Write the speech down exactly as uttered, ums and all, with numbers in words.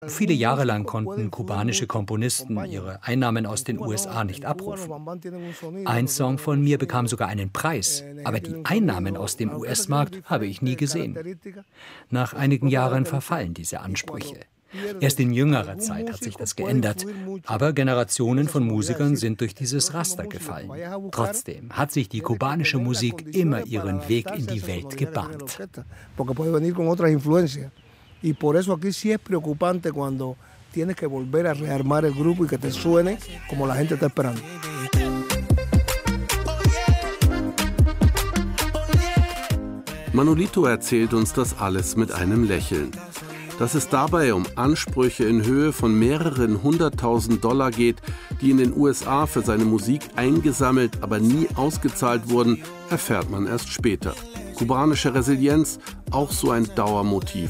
Viele Jahre lang konnten kubanische Komponisten ihre Einnahmen aus den U S A nicht abrufen. Ein Song von mir bekam sogar einen Preis, aber die Einnahmen aus dem U S-Markt habe ich nie gesehen. Nach einigen Jahren verfallen diese Ansprüche. Erst in jüngerer Zeit hat sich das geändert, aber Generationen von Musikern sind durch dieses Raster gefallen. Trotzdem hat sich die kubanische Musik immer ihren Weg in die Welt gebahnt. Y por eso aquí sí es preocupante cuando tienes que volver a rearmar el grupo y que te suene como la gente está esperando. Manolito erzählt uns das alles mit einem Lächeln. Dass es dabei um Ansprüche in Höhe von mehreren hunderttausend Dollar geht, die in den U S A für seine Musik eingesammelt, aber nie ausgezahlt wurden, erfährt man erst später. Kubanische Resilienz, auch so ein Dauermotiv